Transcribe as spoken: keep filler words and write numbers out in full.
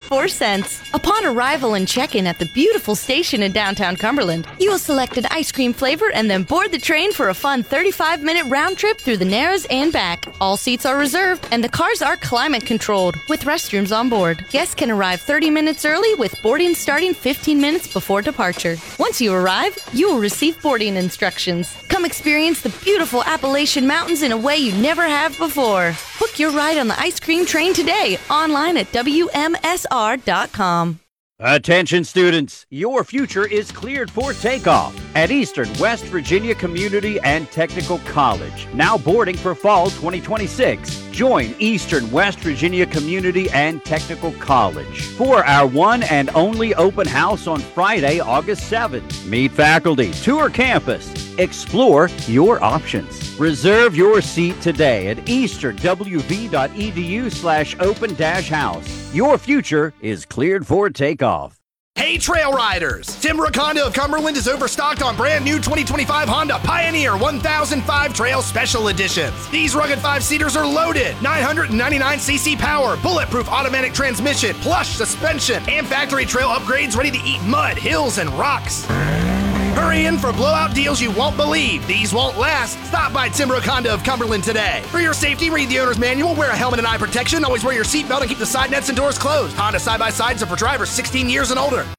four cents. Upon arrival and check-in at the beautiful station in downtown Cumberland, you will select an ice cream flavor and then board the train for a fun thirty-five minute round trip through the Narrows and back. All seats are reserved and the cars are climate controlled with restrooms on board. Guests can arrive thirty minutes early with boarding starting fifteen minutes before departure. Once you arrive, you will receive boarding instructions. Come experience the beautiful Appalachian Mountains in a way you never have before. Book your ride on the ice cream train today online at W M S R dot com. Attention students, your future is cleared for takeoff at Eastern West Virginia Community and Technical College. Now boarding for fall twenty twenty-six. Join Eastern West Virginia Community and Technical College for our one and only open house on Friday, August seventh. Meet faculty, tour campus, explore your options. Reserve your seat today at easternwv.edu slash open dash house. Your future is cleared for takeoff. Hey trail riders! Tim Raconda of Cumberland is overstocked on brand new twenty twenty-five Honda Pioneer one thousand five Trail Special Editions. These rugged five-seaters are loaded. nine hundred ninety-nine c c power, bulletproof automatic transmission, plush suspension, and factory trail upgrades ready to eat mud, hills, and rocks. Hurry in for blowout deals you won't believe. These won't last. Stop by Tim Raconda of Cumberland today. For your safety, read the owner's manual, wear a helmet and eye protection, always wear your seatbelt, and keep the side nets and doors closed. Honda side-by-sides are for drivers sixteen years and older.